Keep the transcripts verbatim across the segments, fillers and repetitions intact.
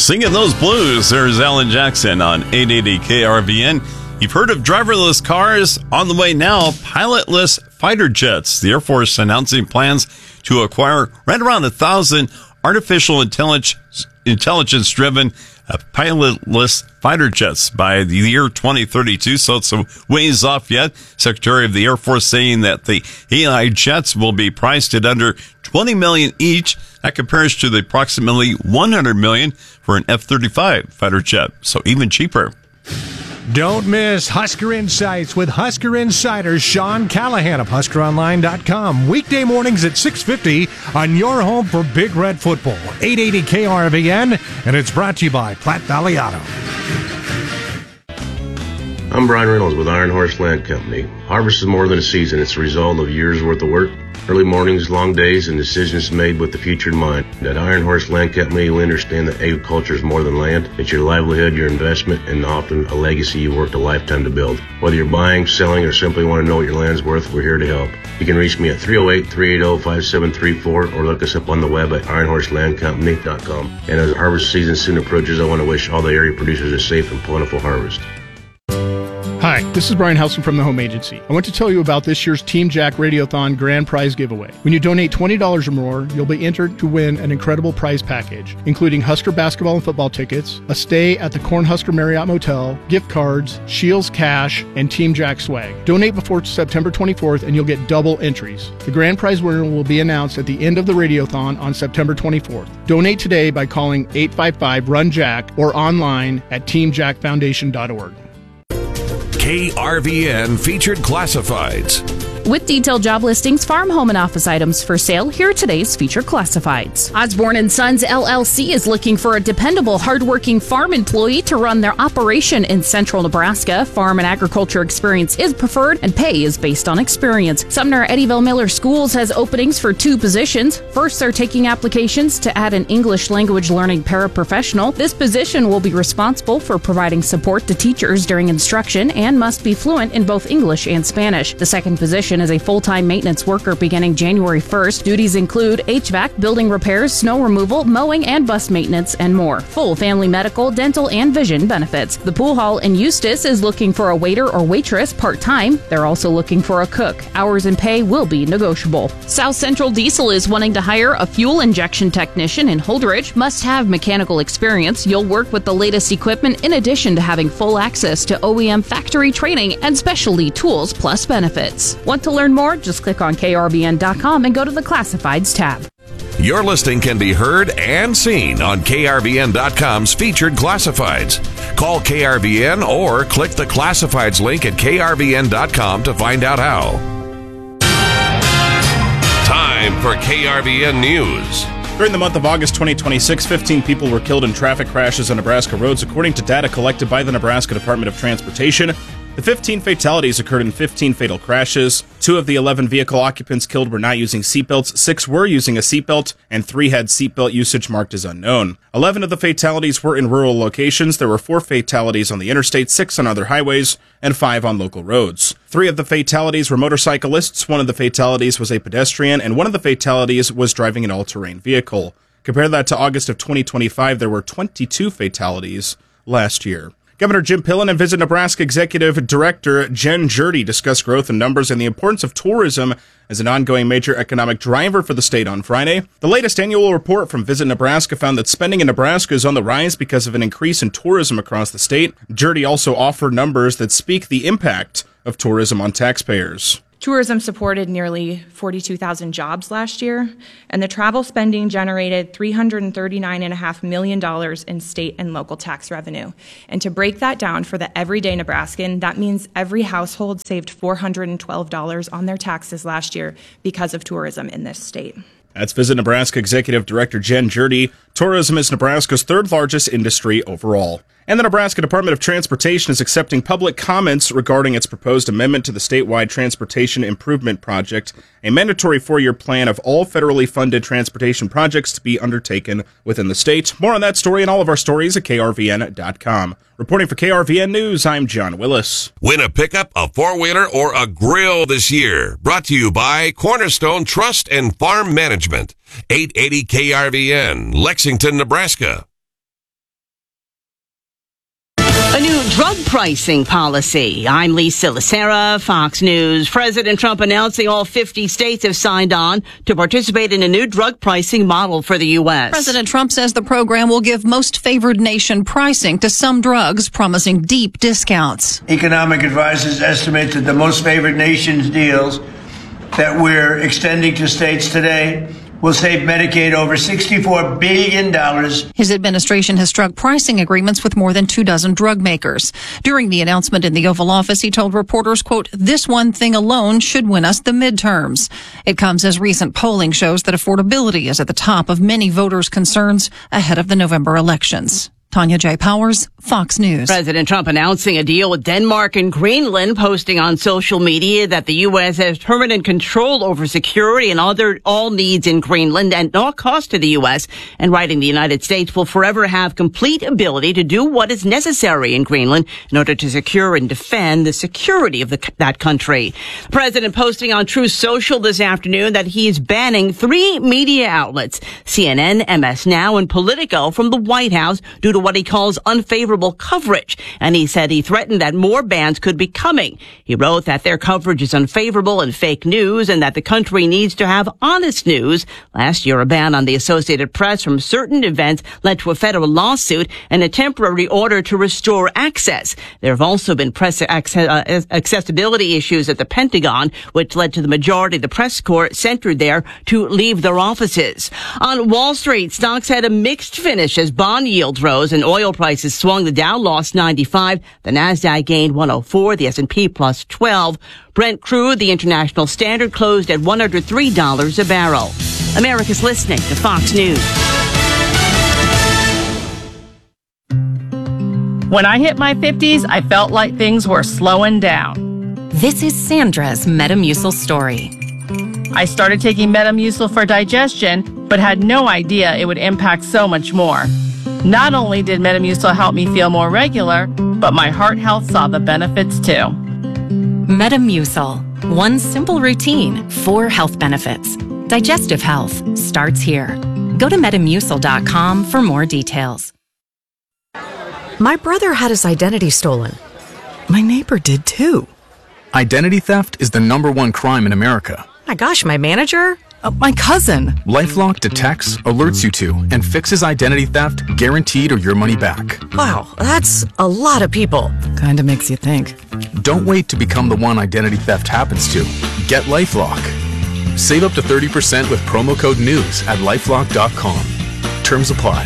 Singing those blues, there's Alan Jackson on eight eighty K R V N. You've heard of driverless cars. On the way now, pilotless fighter jets. The Air Force announcing plans to acquire right around a thousand artificial intelligence, intelligence-driven uh, pilotless fighter jets by the year twenty thirty-two, so it's a ways off yet. Secretary of the Air Force saying that the A I jets will be priced at under twenty million dollars each. That compares to the approximately one hundred million dollars for an F thirty-five fighter jet, so even cheaper. Don't miss Husker Insights with Husker Insider Sean Callahan of Husker Online dot com. Weekday mornings at six fifty on your home for Big Red Football. eight eighty K R V N, and it's brought to you by Platte Valley Auto. I'm Brian Reynolds with Iron Horse Land Company. Harvest is more than a season. It's a result of years' worth of work. Early mornings, long days, and decisions made with the future in mind. At Iron Horse Land Company, we understand that agriculture is more than land. It's your livelihood, your investment, and often a legacy you worked a lifetime to build. Whether you're buying, selling, or simply want to know what your land's worth, we're here to help. You can reach me at three oh eight, three eight oh, five seven three four or look us up on the web at iron horse land company dot com. And as harvest season soon approaches, I want to wish all the area producers a safe and plentiful harvest. Hi, this is Brian Helson from the Home Agency. I want to tell you about this year's Team Jack Radiothon Grand Prize Giveaway. When you donate twenty dollars or more, you'll be entered to win an incredible prize package, including Husker basketball and football tickets, a stay at the Cornhusker Marriott Motel, gift cards, Shields cash, and Team Jack swag. Donate before September twenty-fourth and you'll get double entries. The grand prize winner will be announced at the end of the Radiothon on September twenty-fourth. Donate today by calling eight five five, run jack or online at team jack foundation dot org. K R V N Featured Classifieds. With detailed job listings, farm, home, and office items for sale, here are today's featured classifieds. Osborne and Sons L L C is looking for a dependable, hardworking farm employee to run their operation in central Nebraska. Farm and agriculture experience is preferred, and pay is based on experience. Sumner Eddyville Miller Schools has openings for two positions. First, they're taking applications to add an English language learning paraprofessional. This position will be responsible for providing support to teachers during instruction and must be fluent in both English and Spanish. The second position as a full-time maintenance worker beginning January first. Duties include H V A C, building repairs, snow removal, mowing, and bus maintenance, and more. Full family medical, dental, and vision benefits. The Pool Hall in Eustis is looking for a waiter or waitress part-time. They're also looking for a cook. Hours and pay will be negotiable. South Central Diesel is wanting to hire a fuel injection technician in Holdridge. Must have mechanical experience. You'll work with the latest equipment in addition to having full access to O E M factory training and specialty tools plus benefits. Want to learn more? Just click on K R V N dot com and go to the Classifieds tab. Your listing can be heard and seen on K R V N dot com's Featured Classifieds. Call K R V N or click the Classifieds link at K R V N dot com to find out how. Time for K R V N News. During the month of August twenty twenty-six, fifteen people were killed in traffic crashes on Nebraska roads, according to data collected by the Nebraska Department of Transportation. The fifteen fatalities occurred in fifteen fatal crashes. Two of the eleven vehicle occupants killed were not using seatbelts, six were using a seatbelt, and three had seatbelt usage marked as unknown. Eleven of the fatalities were in rural locations. There were four fatalities on the interstate, six on other highways, and five on local roads. Three of the fatalities were motorcyclists, one of the fatalities was a pedestrian, and one of the fatalities was driving an all-terrain vehicle. Compare that to August of twenty twenty-five, there were twenty-two fatalities last year. Governor Jim Pillen and Visit Nebraska Executive Director Jen Jurdy discussed growth in numbers and the importance of tourism as an ongoing major economic driver for the state on Friday. The latest annual report from Visit Nebraska found that spending in Nebraska is on the rise because of an increase in tourism across the state. Jurdy also offered numbers that speak the impact of tourism on taxpayers. Tourism supported nearly forty-two thousand jobs last year, and the travel spending generated three hundred thirty-nine point five million dollars in state and local tax revenue. And to break that down for the everyday Nebraskan, that means every household saved four hundred twelve dollars on their taxes last year because of tourism in this state. That's Visit Nebraska Executive Director Jen Jurdy. Tourism is Nebraska's third largest industry overall. And the Nebraska Department of Transportation is accepting public comments regarding its proposed amendment to the statewide Transportation Improvement Project, a mandatory four-year plan of all federally funded transportation projects to be undertaken within the state. More on that story and all of our stories at K R V N dot com. Reporting for K R V N News, I'm John Willis. Win a pickup, a four-wheeler, or a grill this year. Brought to you by Cornerstone Trust and Farm Management. eight eighty K R V N, Lexington, Nebraska. A new drug pricing policy. I'm Lisa Lacera, Fox News. President Trump announcing all fifty states have signed on to participate in a new drug pricing model for the U S. President Trump says the program will give most favored nation pricing to some drugs, promising deep discounts. Economic advisors estimate that the most favored nations deals that we're extending to states today will save Medicaid over sixty-four billion dollars. His administration has struck pricing agreements with more than two dozen drug makers. During the announcement in the Oval Office, he told reporters, quote, "This one thing alone should win us the midterms." It comes as recent polling shows that affordability is at the top of many voters' concerns ahead of the November elections. Tanya J. Powers, Fox News. President Trump announcing a deal with Denmark and Greenland, posting on social media that the U S has permanent control over security and other all needs in Greenland and no cost to the U S, and writing the United States will forever have complete ability to do what is necessary in Greenland in order to secure and defend the security of the, that country. The president posting on Truth Social this afternoon that he is banning three media outlets, C N N, M S Now, and Politico, from the White House due to what he calls unfavorable coverage. And he said he threatened that more bans could be coming. He wrote that their coverage is unfavorable and fake news and that the country needs to have honest news. Last year, a ban on the Associated Press from certain events led to a federal lawsuit and a temporary order to restore access. There have also been press accessibility issues at the Pentagon, which led to the majority of the press corps centered there to leave their offices. On Wall Street, stocks had a mixed finish as bond yields rose and oil prices swung. The Dow lost ninety-five. The Nasdaq gained one oh four. The S and P plus twelve. Brent crude, the international standard, closed at one hundred three dollars a barrel. America's listening to Fox News. When I hit my fifties, I felt like things were slowing down. This is Sandra's Metamucil story. I started taking Metamucil for digestion, but had no idea it would impact so much more. Not only did Metamucil help me feel more regular, but my heart health saw the benefits too. Metamucil. One simple routine, four health benefits. Digestive health starts here. Go to metamucil dot com for more details. My brother had his identity stolen. My neighbor did too. Identity theft is the number one crime in America. My gosh, my manager? Uh, my cousin. LifeLock detects, alerts you to, and fixes identity theft, guaranteed or your money back. Wow, that's a lot of people. Kinda makes you think. Don't wait to become the one identity theft happens to. Get LifeLock. Save up to thirty percent with promo code NEWS at lifelock dot com. Terms apply.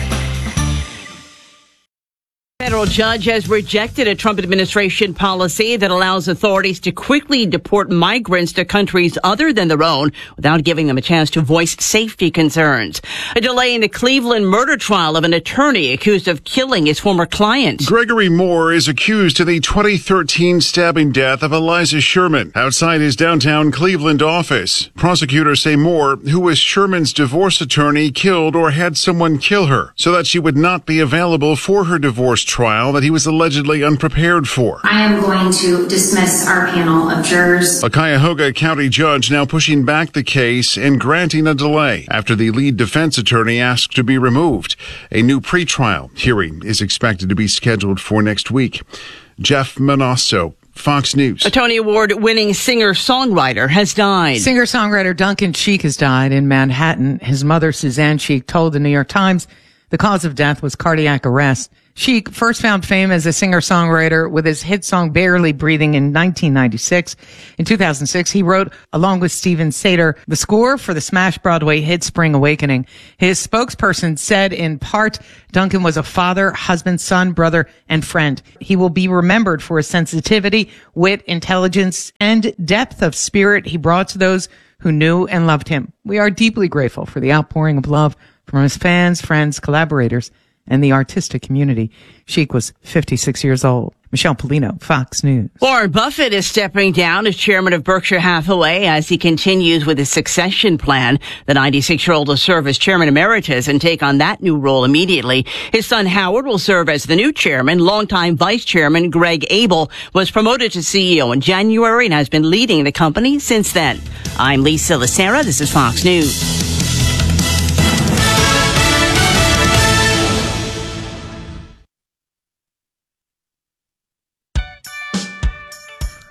Federal judge has rejected a Trump administration policy that allows authorities to quickly deport migrants to countries other than their own without giving them a chance to voice safety concerns. A delay in the Cleveland murder trial of an attorney accused of killing his former client. Gregory Moore is accused of the twenty thirteen stabbing death of Eliza Sherman outside his downtown Cleveland office. Prosecutors say Moore, who was Sherman's divorce attorney, killed or had someone kill her so that she would not be available for her divorce trial that he was allegedly unprepared for. I am going to dismiss our panel of jurors. A Cuyahoga County judge now pushing back the case and granting a delay after the lead defense attorney asked to be removed. A new pretrial hearing is expected to be scheduled for next week. Jeff Manasso, Fox News. A Tony Award-winning singer-songwriter has died. Singer-songwriter Duncan Sheik has died in Manhattan. His mother, Suzanne Sheik, told the New York Times the cause of death was cardiac arrest. Sheik first found fame as a singer-songwriter with his hit song Barely Breathing in nineteen ninety-six. In two thousand six, he wrote, along with Steven Sater, the score for the smash Broadway hit Spring Awakening. His spokesperson said, in part, Duncan was a father, husband, son, brother, and friend. He will be remembered for his sensitivity, wit, intelligence, and depth of spirit he brought to those who knew and loved him. We are deeply grateful for the outpouring of love from his fans, friends, collaborators, and the artistic community. Sheik was fifty-six years old. Michelle Polino, Fox News. Warren Buffett is stepping down as chairman of Berkshire Hathaway as he continues with his succession plan. The ninety-six-year-old will serve as chairman emeritus and take on that new role immediately. His son Howard will serve as the new chairman. Longtime vice chairman Greg Abel was promoted to C E O in January and has been leading the company since then. I'm Lisa Lacera. This is Fox News.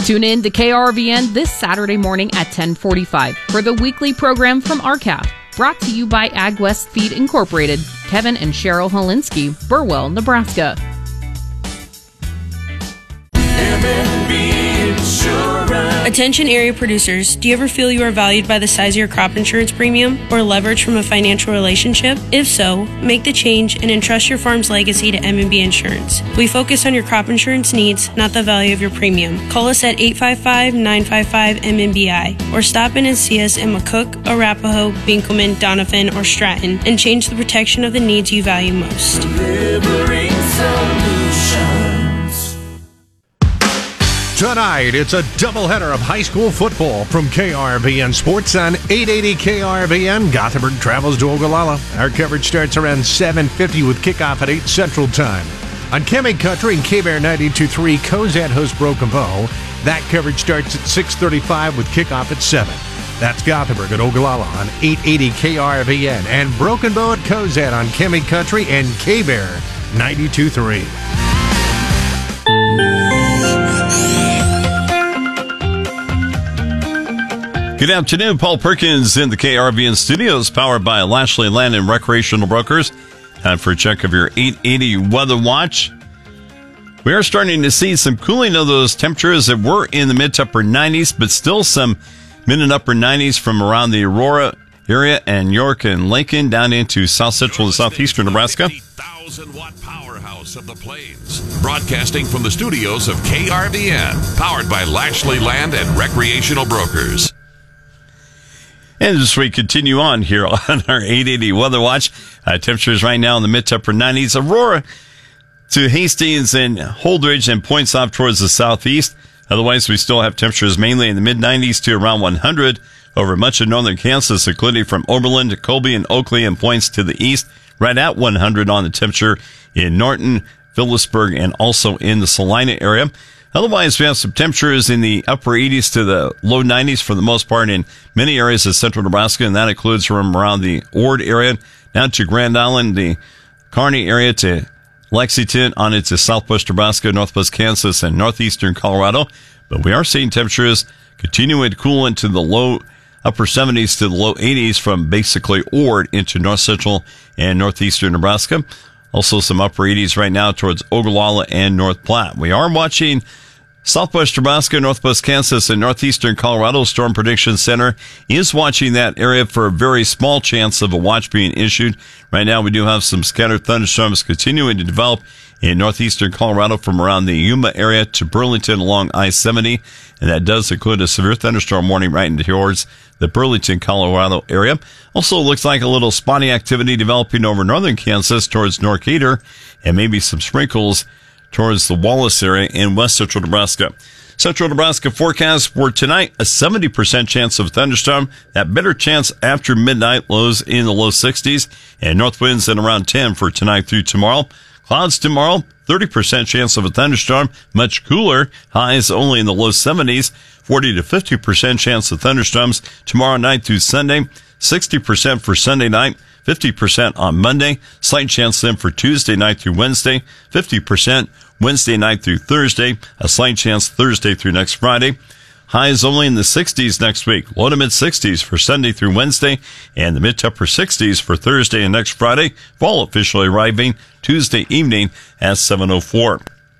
Tune in to K R V N this Saturday morning at ten forty-five for the weekly program from R C A F. Brought to you by AgWest Feed Incorporated, Kevin and Cheryl Holinsky, Burwell, Nebraska. M and B Insurance. Attention area producers, do you ever feel you are valued by the size of your crop insurance premium or leverage from a financial relationship? If so, make the change and entrust your farm's legacy to M and B Insurance. We focus on your crop insurance needs, not the value of your premium. Call us at eight five five, nine five five, M M B I or stop in and see us in McCook, Arapahoe, Binkelman, Donovan, or Stratton and change the protection of the needs you value most. Delivering solutions. Tonight, it's a doubleheader of high school football from K R V N Sports on eight eighty K R V N. Gothenburg travels to Ogallala. Our coverage starts around seven fifty with kickoff at eight Central Time. On Kemi Country and K-Bear ninety-two point three, Cozad hosts Broken Bow. That coverage starts at six thirty-five with kickoff at seven. That's Gothenburg at Ogallala on eight eighty K R V N. And Broken Bow at Cozad on Kemi Country and K-Bear ninety-two point three. Good afternoon. Paul Perkins in the K R V N studios, powered by Lashley Land and Recreational Brokers. Time for a check of your eight eighty Weather Watch. We are starting to see some cooling of those temperatures that were in the mid to upper nineties, but still some mid and upper nineties from around the Aurora area and York and Lincoln down into south central and southeastern Nebraska. thousand watt powerhouse of the plains. Broadcasting from the studios of K R V N, powered by Lashley Land and Recreational Brokers. And as we continue on here on our eight eighty Weather Watch, uh, temperatures right now in the mid to upper nineties. Aurora to Hastings and Holdridge and points off towards the southeast. Otherwise, we still have temperatures mainly in the mid nineties to around one hundred over much of northern Kansas, including from Oberlin to Colby and Oakley, and points to the east, right at one hundred on the temperature in Norton, Phillipsburg, and also in the Salina area. Otherwise, we have some temperatures in the upper eighties to the low nineties for the most part in many areas of central Nebraska, and that includes from around the Ord area down to Grand Island, the Kearney area to Lexington, on into southwest Nebraska, northwest Kansas, and northeastern Colorado. But we are seeing temperatures continuing to cool into the low upper seventies to the low eighties from basically Ord into north central and northeastern Nebraska. Also some upper eighties right now towards Ogallala and North Platte. We are watching southwest Nebraska, northwest Kansas, and northeastern Colorado. Storm Prediction Center is watching that area for a very small chance of a watch being issued. Right now, we do have some scattered thunderstorms continuing to develop in northeastern Colorado from around the Yuma area to Burlington along I seventy, and that does include a severe thunderstorm warning right into towards the Burlington, Colorado area. Also looks like a little spotty activity developing over northern Kansas towards Norcator, and maybe some sprinkles towards the Wallace area in west central Nebraska. Central Nebraska forecast for tonight, a seventy percent chance of a thunderstorm. That better chance after midnight, lows in the low sixties, and north winds at around ten for tonight through tomorrow. Clouds tomorrow, thirty percent chance of a thunderstorm, much cooler, highs only in the low seventies, forty to fifty percent chance of thunderstorms tomorrow night through Sunday, sixty percent for Sunday night, fifty percent on Monday, slight chance then for Tuesday night through Wednesday, fifty percent Wednesday night through Thursday, a slight chance Thursday through next Friday. Highs only in the sixties next week, low to mid sixties for Sunday through Wednesday, and the mid to upper sixties for Thursday and next Friday. Fall officially arriving Tuesday evening at seven oh four.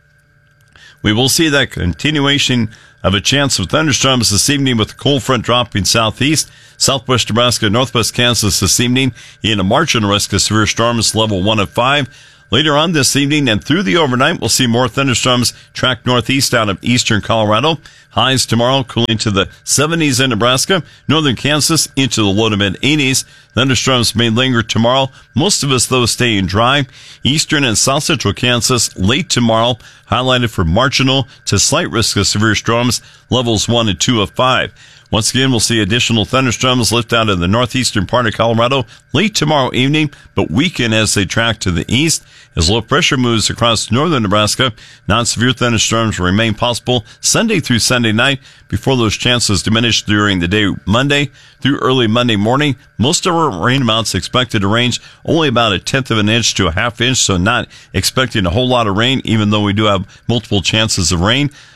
We will see that continuation of a chance of thunderstorms this evening with the cold front dropping southeast. Southwest Nebraska, northwest Kansas this evening in a marginal risk of severe storms, level one of five. Later on this evening and through the overnight, we'll see more thunderstorms track northeast out of eastern Colorado. Highs tomorrow cooling to the seventies in Nebraska. Northern Kansas into the low to mid eighties. Thunderstorms may linger tomorrow. Most of us, though, staying dry. Eastern and south central Kansas late tomorrow, highlighted for marginal to slight risk of severe storms, levels one and two of five. Once again, we'll see additional thunderstorms lift out in the northeastern part of Colorado late tomorrow evening, but weaken as they track to the east. As low pressure moves across northern Nebraska, non-severe thunderstorms will remain possible Sunday through Sunday night before those chances diminish during the day Monday through early Monday morning. Most of our rain amounts expected to range only about a tenth of an inch to a half inch, so not expecting a whole lot of rain, even though we do have multiple chances of rain.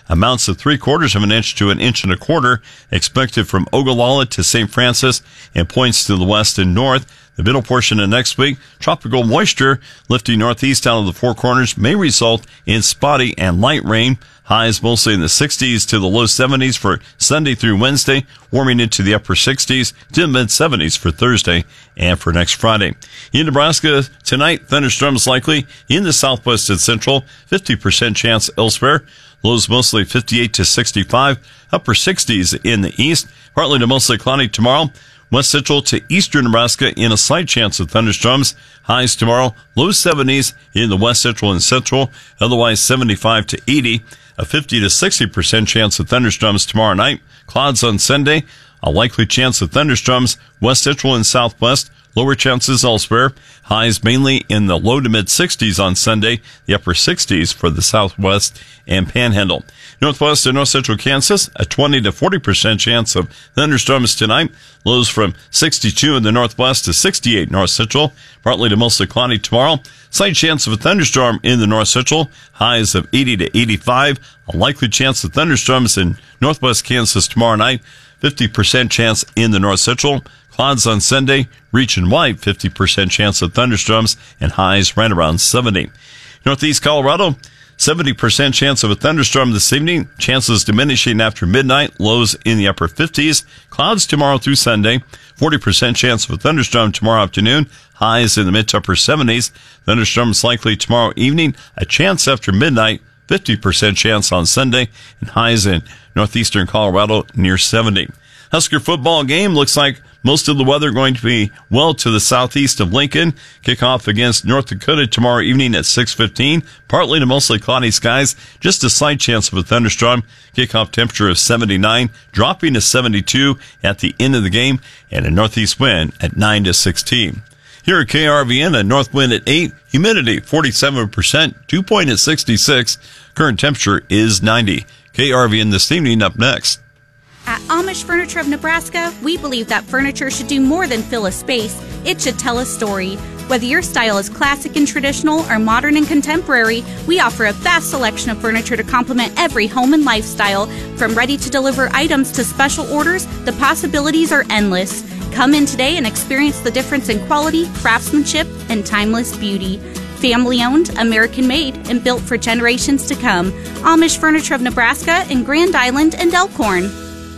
Amounts of three quarters of an inch to an inch and a quarter expected from Ogallala to Saint Francis and points to the west and north. The middle portion of next week, tropical moisture lifting northeast out of the Four Corners may result in spotty and light rain. Highs mostly in the sixties to the low seventies for Sunday through Wednesday, warming into the upper sixties to mid seventies for Thursday and for next Friday. In Nebraska tonight, thunderstorms likely in the southwest and central, fifty percent chance elsewhere. Lows mostly fifty-eight to sixty-five, upper sixties in the east, partly to mostly cloudy tomorrow. West central to eastern Nebraska in a slight chance of thunderstorms. Highs tomorrow, low seventies in the west central and central, otherwise seventy-five to eighty. A fifty to sixty percent chance of thunderstorms tomorrow night. Clouds on Sunday, a likely chance of thunderstorms west central and southwest. Lower chances elsewhere. Highs mainly in the low to mid sixties on Sunday, the upper sixties for the southwest and panhandle. Northwest and north central Kansas, a twenty to forty percent chance of thunderstorms tonight. Lows from sixty-two in the northwest to sixty-eight north central. Partly to mostly cloudy tomorrow. Slight chance of a thunderstorm in the north central. Highs of eighty to eighty-five. A likely chance of thunderstorms in northwest Kansas tomorrow night. fifty percent chance in the north central. Clouds on Sunday, region-wide fifty percent chance of thunderstorms and highs right around seventy. Northeast Colorado, seventy percent chance of a thunderstorm this evening. Chances diminishing after midnight. Lows in the upper fifties. Clouds tomorrow through Sunday. forty percent chance of a thunderstorm tomorrow afternoon. Highs in the mid to upper seventies. Thunderstorms likely tomorrow evening. A chance after midnight. fifty percent chance on Sunday. And highs in northeastern Colorado near seventy. Husker football game looks like most of the weather going to be well to the southeast of Lincoln. Kickoff against North Dakota tomorrow evening at six fifteen. Partly to mostly cloudy skies. Just a slight chance of a thunderstorm. Kickoff temperature of seventy-nine, dropping to seventy-two at the end of the game, and a northeast wind at nine to sixteen. Here at K R V N, a north wind at eight, humidity forty-seven percent, dew point at sixty-six. Current temperature is ninety. K R V N this evening up next. At Amish Furniture of Nebraska, we believe that furniture should do more than fill a space. It should tell a story. Whether your style is classic and traditional or modern and contemporary, we offer a vast selection of furniture to complement every home and lifestyle. From ready-to-deliver items to special orders, the possibilities are endless. Come in today and experience the difference in quality, craftsmanship, and timeless beauty. Family-owned, American-made, and built for generations to come. Amish Furniture of Nebraska in Grand Island and Elkhorn.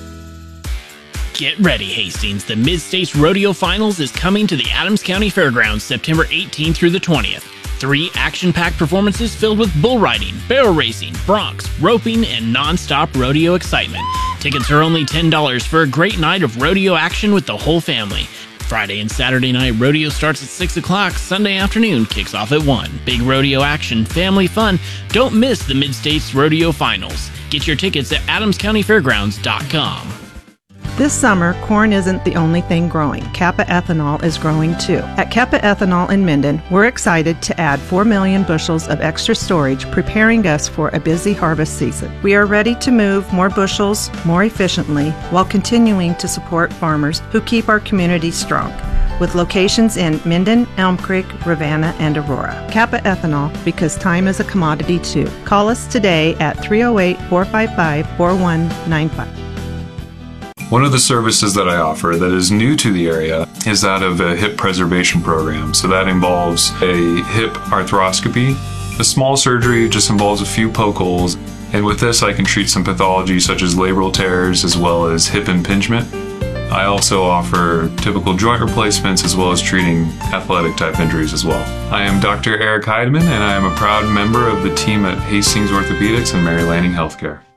Get ready, Hastings. The Mid-States Rodeo Finals is coming to the Adams County Fairgrounds September eighteenth through the twentieth. Three action-packed performances filled with bull riding, barrel racing, broncs, roping, and non-stop rodeo excitement. Tickets are only ten dollars for a great night of rodeo action with the whole family. Friday and Saturday night rodeo starts at six o'clock. Sunday afternoon kicks off at one. Big rodeo action, family fun. Don't miss the Mid-States Rodeo Finals. Get your tickets at adams county fairgrounds dot com. This summer, corn isn't the only thing growing. Kappa Ethanol is growing too. At Kappa Ethanol in Minden, we're excited to add four million bushels of extra storage, preparing us for a busy harvest season. We are ready to move more bushels more efficiently while continuing to support farmers who keep our community strong. With locations in Minden, Elm Creek, Ravenna, and Aurora. Kappa Ethanol, because time is a commodity too. Call us today at three oh eight, four five five, four one nine five. One of the services that I offer that is new to the area is that of a hip preservation program. So that involves a hip arthroscopy. The small surgery just involves a few poke holes. And with this, I can treat some pathology such as labral tears as well as hip impingement. I also offer typical joint replacements as well as treating athletic type injuries as well. I am Doctor Eric Heidemann, and I am a proud member of the team at Hastings Orthopedics and Mary Lanning Healthcare.